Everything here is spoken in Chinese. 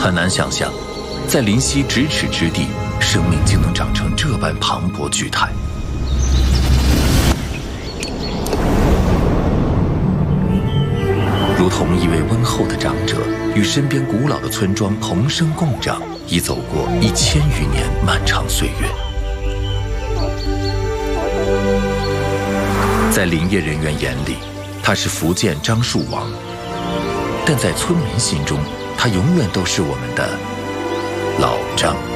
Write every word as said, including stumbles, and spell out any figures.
很难想象，在临溪咫尺之地，生命竟能长成这般磅礴巨态。如同一位温厚的长者，与身边古老的村庄同生共长，已走过一千余年漫长岁月。在林业人员眼里，他是福建樟树王，但在村民心中，他永远都是我们的老张。